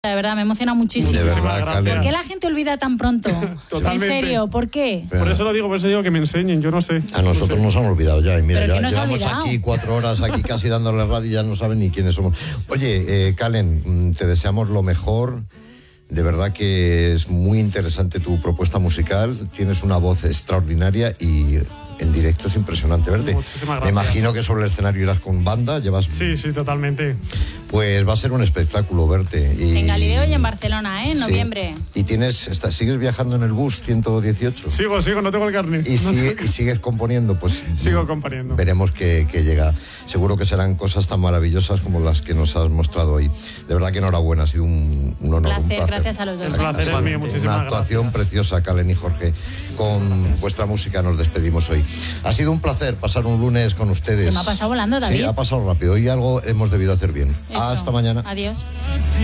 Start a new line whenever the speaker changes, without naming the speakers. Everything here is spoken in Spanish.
De verdad, me emociona muchísimo.
De verdad,
¿Por qué la gente olvida tan pronto?
Totalmente.
En serio, ¿por qué?
Por eso lo digo, por eso digo que me enseñen, yo no sé.
A nosotros nos han olvidado ya, y mira,
¿Pero
ya
quién nos ha
llevamos
olvidado?
aquí 4 horas aquí casi dándole radio y ya no saben ni quiénes somos. Oye, Calen, te deseamos lo mejor. De verdad que es muy interesante tu propuesta musical. Tienes una voz extraordinaria y en directo es impresionante verte.
Muchísimas gracias.
Me imagino que sobre el escenario irás con banda, llevas...
Sí, totalmente.
Pues va a ser un espectáculo verte. Y...
En Galileo y en Barcelona, en
Sí.
noviembre.
Y sigues viajando en el bus 118.
Sigo, no tengo el carnet.
Y sigues componiendo, pues...
Sigo componiendo.
Veremos que llega. Seguro que serán cosas tan maravillosas como las que nos has mostrado hoy. De verdad que enhorabuena, ha sido un honor, un placer.
Gracias a los dos.
El placer es mío, muchísimas
Una actuación
gracias.
preciosa, Calen y Jorge. Con vuestra música nos despedimos hoy. Ha sido un placer pasar un lunes con ustedes.
Se me ha pasado volando, David.
Sí, ha pasado rápido. Hoy algo hemos debido hacer bien.
Eso.
Hasta mañana.
Adiós.